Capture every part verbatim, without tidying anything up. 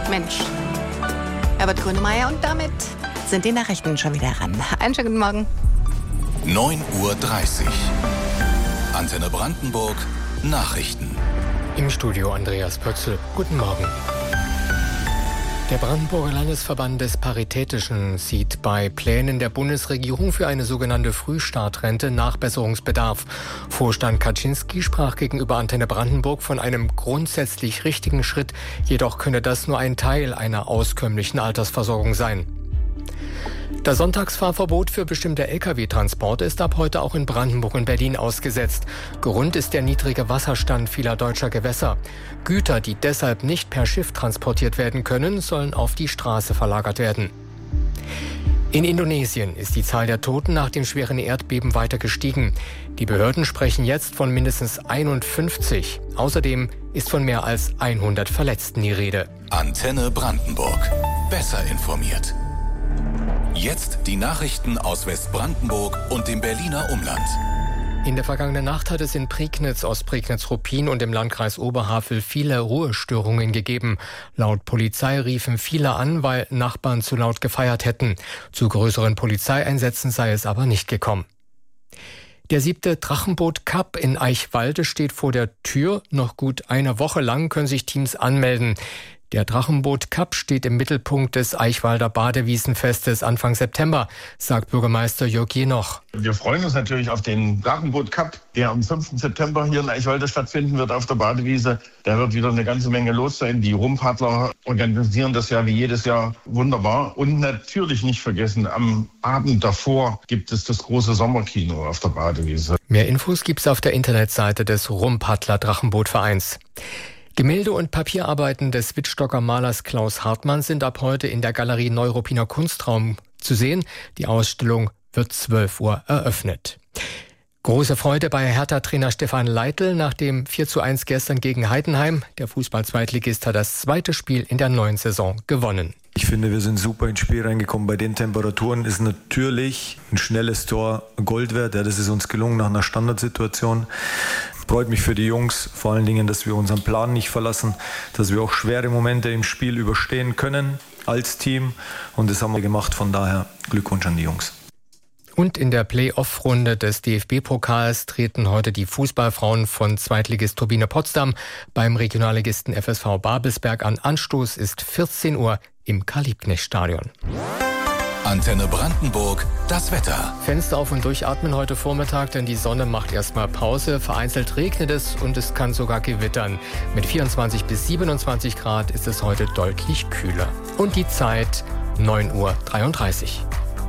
Mensch. Herbert Grönemeyer und damit sind die Nachrichten schon wieder ran. Einen schönen guten Morgen. neun Uhr dreißig. Antenne Brandenburg. Nachrichten. Im Studio Andreas Pötzl. Guten Morgen. Der Brandenburger Landesverband des Paritätischen sieht bei Plänen der Bundesregierung für eine sogenannte Frühstartrente Nachbesserungsbedarf. Vorstand Kaczynski sprach gegenüber Antenne Brandenburg von einem grundsätzlich richtigen Schritt, jedoch könne das nur ein Teil einer auskömmlichen Altersversorgung sein. Das Sonntagsfahrverbot für bestimmte L K W-Transporte ist ab heute auch in Brandenburg und Berlin ausgesetzt. Grund ist der niedrige Wasserstand vieler deutscher Gewässer. Güter, die deshalb nicht per Schiff transportiert werden können, sollen auf die Straße verlagert werden. In Indonesien ist die Zahl der Toten nach dem schweren Erdbeben weiter gestiegen. Die Behörden sprechen jetzt von mindestens einundfünfzig. Außerdem ist von mehr als hundert Verletzten die Rede. Antenne Brandenburg. Besser informiert. Jetzt die Nachrichten aus Westbrandenburg und dem Berliner Umland. In der vergangenen Nacht hat es in Prignitz, Ostprignitz-Ruppin und im Landkreis Oberhavel viele Ruhestörungen gegeben. Laut Polizei riefen viele an, weil Nachbarn zu laut gefeiert hätten. Zu größeren Polizeieinsätzen sei es aber nicht gekommen. Der siebte Drachenboot Cup in Eichwalde steht vor der Tür. Noch gut eine Woche lang können sich Teams anmelden. Der Drachenboot Cup steht im Mittelpunkt des Eichwalder Badewiesenfestes Anfang September, sagt Bürgermeister Jörg Jenoch. Wir freuen uns natürlich auf den Drachenboot Cup, der am fünften September hier in Eichwalde stattfinden wird auf der Badewiese. Da wird wieder eine ganze Menge los sein. Die Rumppaddler organisieren das ja wie jedes Jahr wunderbar. Und natürlich nicht vergessen, am Abend davor gibt es das große Sommerkino auf der Badewiese. Mehr Infos gibt's auf der Internetseite des Rumppaddler Drachenbootvereins. Gemälde und Papierarbeiten des Wittstocker Malers Klaus Hartmann sind ab heute in der Galerie Neuruppiner Kunstraum zu sehen. Die Ausstellung wird zwölf Uhr eröffnet. Große Freude bei Hertha-Trainer Stefan Leitl nach dem vier zu eins gestern gegen Heidenheim. Der Fußball-Zweitligist hat das zweite Spiel in der neuen Saison gewonnen. Ich finde, wir sind super ins Spiel reingekommen. Bei den Temperaturen ist natürlich ein schnelles Tor Gold wert. Ja, das ist uns gelungen nach einer Standardsituation. Freut mich für die Jungs, vor allen Dingen, dass wir unseren Plan nicht verlassen, dass wir auch schwere Momente im Spiel überstehen können als Team. Und das haben wir gemacht, von daher Glückwunsch an die Jungs. Und in der Play-Off-Runde des D F B-Pokals treten heute die Fußballfrauen von Zweitligist Turbine Potsdam beim Regionalligisten F S V Babelsberg an. Anstoß ist vierzehn Uhr im Karl-Liebknecht-Stadion. Antenne Brandenburg, das Wetter. Fenster auf und durchatmen heute Vormittag, denn die Sonne macht erstmal Pause. Vereinzelt regnet es und es kann sogar gewittern. Mit vierundzwanzig bis siebenundzwanzig Grad ist es heute deutlich kühler. Und die Zeit neun Uhr dreiunddreißig.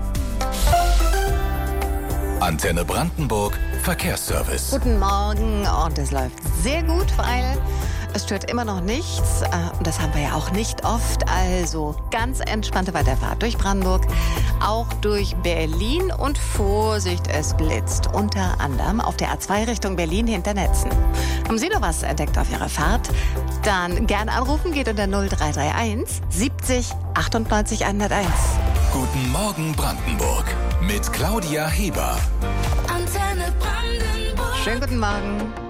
Antenne Brandenburg, Verkehrsservice. Guten Morgen und es läuft sehr gut, weil es stört immer noch nichts. Und das haben wir ja auch nicht oft. Also ganz entspannte Weiterfahrt durch Brandenburg, auch durch Berlin und Vorsicht, es blitzt. Unter anderem auf der A zwei Richtung Berlin hinter Netzen. Haben Sie noch was entdeckt auf Ihrer Fahrt? Dann gerne anrufen, geht unter null drei drei eins siebzig achtundneunzig hunderteins. Guten Morgen Brandenburg mit Claudia Heber. Antenne Brandenburg. Schönen guten Morgen.